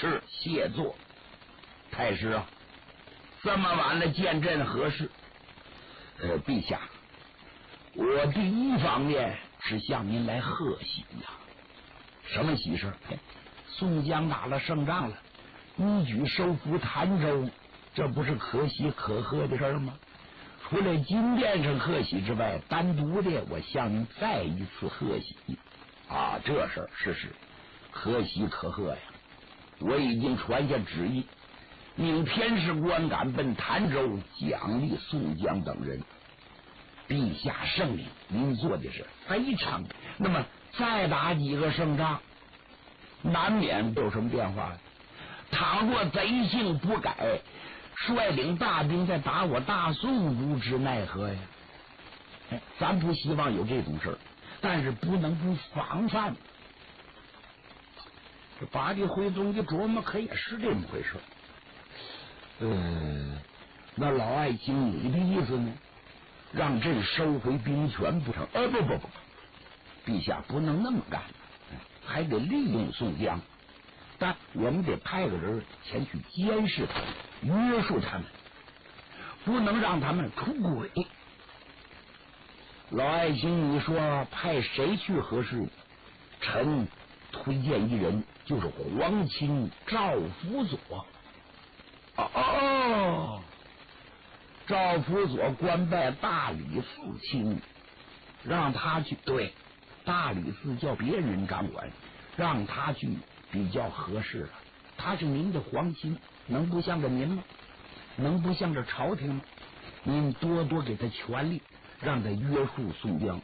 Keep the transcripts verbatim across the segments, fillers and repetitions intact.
是谢座。太师啊，这么晚了见朕何事？呃，陛下，我第一方面是向您来贺喜呀。什么喜事？宋江打了胜仗了，一举收复潭州，这不是可喜可贺的事吗？除了金殿上贺喜之外，单独的我向您再一次贺喜啊！这事儿是是可喜可贺呀！我已经传下旨意，命偏师官赶奔潭州，奖励宋江等人。陛下圣明，您做的是非常。那么再打几个胜仗，难免有什么变化？倘若贼性不改，率领大兵再打我大宋，无知奈何呀？哎，咱不希望有这种事儿，但是不能不防范。这八戒回宗一琢磨，可也是这么回事。嗯，那老爱卿，你的意思呢？让朕收回兵权不成？呃，不不不，陛下不能那么干，还得利用宋江，但我们得派个人前去监视他们，约束他们，不能让他们出轨。老爱卿，你说派谁去合适？臣推荐一人，就是皇亲赵辅佐。哦哦，赵辅佐官拜大理寺卿，让他去。对，大理寺叫别人掌管，让他去比较合适了。他是您的皇亲，能不向着您吗？能不向着朝廷吗？您多多给他权力，让他约束宋江。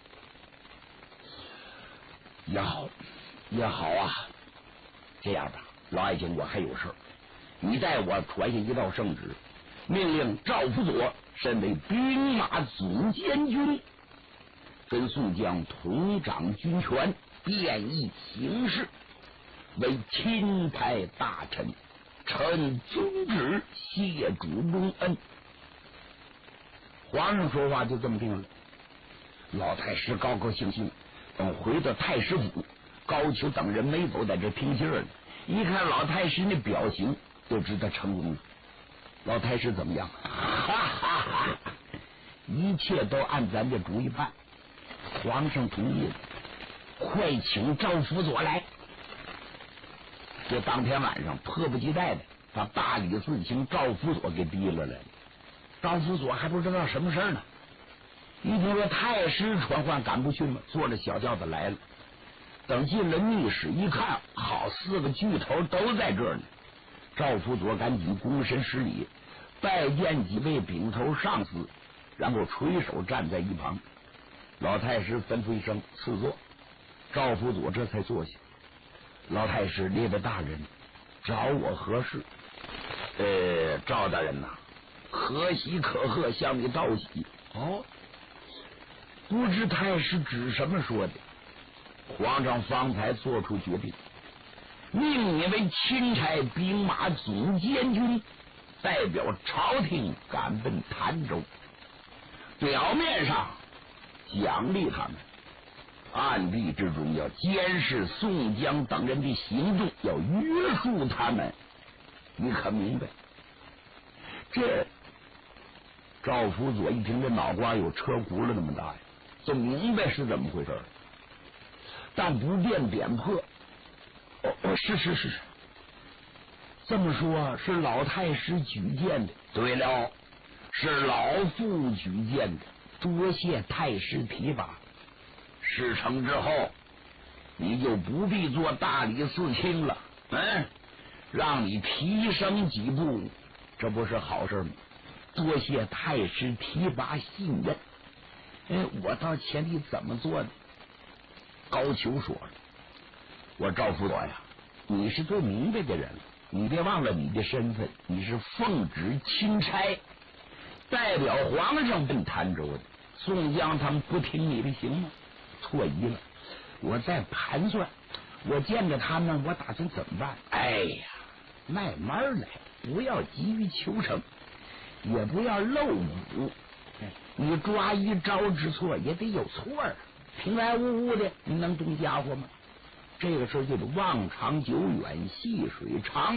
也好，也好啊。这样吧，老爱卿，我还有事儿，你代我传下一道圣旨，命令赵辅佐身为兵马总监军，跟宋江同掌军权，便议形势，为钦差大臣。臣遵旨，谢主隆恩。皇上说话就这么定了。老太师高高兴兴，等回到太师府，高俅等人没走，在这听信儿呢。一看老太师那表情，就知道成功了。老太师怎么样？哈哈哈！一切都按咱这主意办。皇上同意了，快请赵辅佐来。这当天晚上，迫不及待的把大理寺卿赵辅佐给提了来了。赵辅佐还不知道什么事儿呢，一听说太师传唤赶不去吗？坐着小轿子来了。等进了密室一看，好，四个巨头都在这儿呢。赵辅佐赶紧躬身施礼，拜见几位柄头上司，然后垂手站在一旁。老太师吩咐一声赐座，赵辅佐这才坐下。老太师，列位大人，找我何事？呃，赵大人呐、啊，可喜可贺，向你道喜。哦，不知太师指什么说的？皇上方才做出决定，命你为钦差兵马总监军，代表朝廷赶奔潭州。表面上奖励他们，暗地之中要监视宋江等人的行动，要约束他们。你可明白？这赵辅佐一听，这脑瓜有车轱辘那么大呀，就明白是怎么回事，但不便点破。哦哦，是是是，这么说，是老太师举荐的。对了，是老父举荐的，多谢太师提拔。事成之后，你就不必做大理寺卿了。嗯，让你提升几步，这不是好事吗？多谢太师提拔信任。哎，我到前提怎么做的？高俅说了，我赵辅佐呀，你是最明白的人，你别忘了你的身份，你是奉旨钦差，代表皇上奔潭州的。宋江他们不听你的行吗？错疑了，我在盘算，我见着他们，我打算怎么办？哎呀，慢慢来，不要急于求成，也不要露骨。你抓一招之错，也得有错啊！平白无故的，你能动家伙吗？这个事儿就是望长久远，细水长